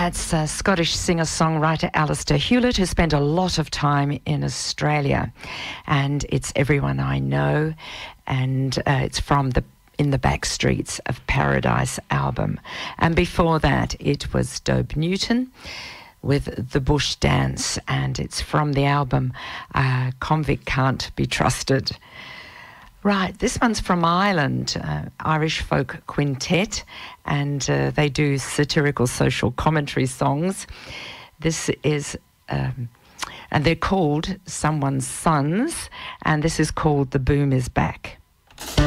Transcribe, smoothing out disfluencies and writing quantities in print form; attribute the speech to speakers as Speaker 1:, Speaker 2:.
Speaker 1: That's Scottish singer-songwriter Alistair Hewlett, who spent a lot of time in Australia. And it's Everyone I Know, and it's from the In the Back Streets of Paradise album. And before that, it was Dobe Newton with The Bush Dance, and it's from the album Convict Can't Be Trusted. Right, this one's from Ireland, Irish folk quintet, and they do satirical social commentary songs. This is, and they're called Someone's Sons, and this is called The Boom Is Back.